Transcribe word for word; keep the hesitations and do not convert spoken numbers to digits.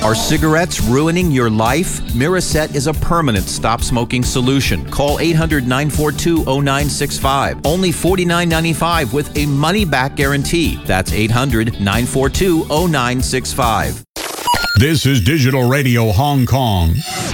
Are cigarettes ruining your life? Miraset is a permanent stop-smoking solution. Call eight hundred, nine four two, oh nine six five. Only forty-nine ninety-five with a money-back guarantee. That's eight hundred, nine four two, oh nine six five. This is Digital Radio Hong Kong.